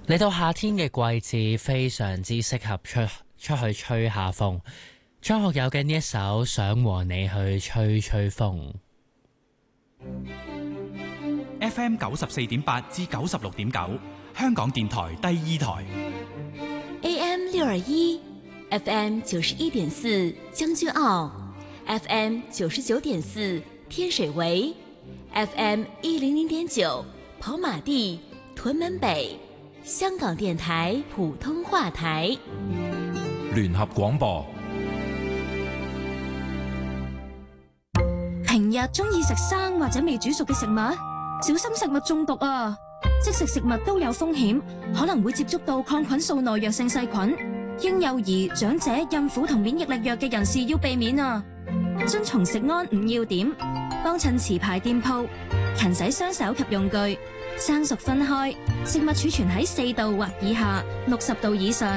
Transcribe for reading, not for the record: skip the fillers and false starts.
嚟到夏天嘅季節，非常之適合出去吹下風。張學友嘅呢一首《想和你去吹吹風》。 FM 94.8至96.9，香港電台第二台。 AM 621 FM 91.4將軍澳 FM 99.4天水圍 FM 100.9跑馬地屯門北，香港電台普通話台聯合廣播。 平日中意食生或者未煮熟嘅食物，小心食物中毒啊！即食食物都有風險，可能會接觸到抗菌素耐藥性細菌。嬰幼兒、長者、孕婦同免疫力弱嘅人士要避免啊！遵從食安5要點，幫襯持牌店鋪，勤洗雙手及用具，生熟分開，食物儲存喺4度或以下，60度以上。